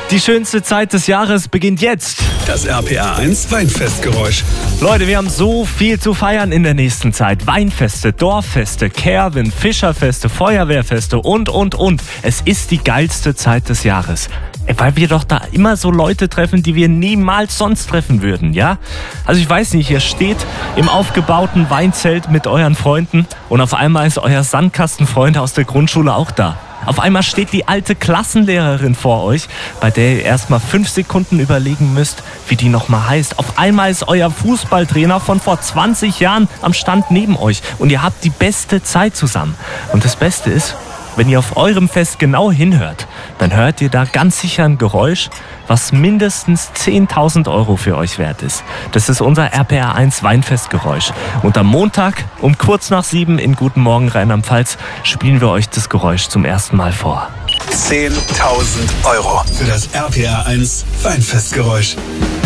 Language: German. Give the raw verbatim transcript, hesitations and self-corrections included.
Die schönste Zeit des Jahres beginnt jetzt. Das R P R eins Weinfestgeräusch. Leute, wir haben so viel zu feiern in der nächsten Zeit. Weinfeste, Dorffeste, Kerwen, Fischerfeste, Feuerwehrfeste und, und, und. Es ist die geilste Zeit des Jahres. Weil wir doch da immer so Leute treffen, die wir niemals sonst treffen würden, ja? Also ich weiß nicht, ihr steht im aufgebauten Weinzelt mit euren Freunden und auf einmal ist euer Sandkastenfreund aus der Grundschule auch da. Auf einmal steht die alte Klassenlehrerin vor euch, bei der ihr erst mal fünf Sekunden überlegen müsst, wie die nochmal heißt. Auf einmal ist euer Fußballtrainer von vor zwanzig Jahren am Stand neben euch und ihr habt die beste Zeit zusammen. Und das Beste ist, wenn ihr auf eurem Fest genau hinhört, dann hört ihr da ganz sicher ein Geräusch, was mindestens zehntausend Euro für euch wert ist. Das ist unser R P R eins Weinfestgeräusch. Und am Montag um kurz nach sieben in Guten Morgen Rheinland-Pfalz spielen wir euch das Geräusch zum ersten Mal vor. zehntausend Euro für das R P R eins Weinfestgeräusch.